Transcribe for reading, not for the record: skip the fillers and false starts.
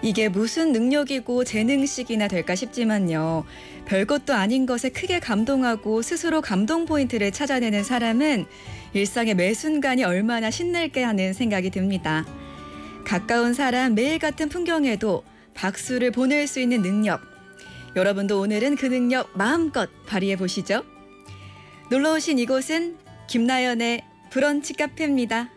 이게 무슨 능력이고 재능식이나 될까 싶지만요. 별것도 아닌 것에 크게 감동하고 스스로 감동 포인트를 찾아내는 사람은 일상의 매 순간이 얼마나 신날게 하는 생각이 듭니다. 가까운 사람, 매일 같은 풍경에도 박수를 보낼 수 있는 능력. 여러분도 오늘은 그 능력 마음껏 발휘해 보시죠. 놀러 오신 이곳은 김나연의 브런치 카페입니다.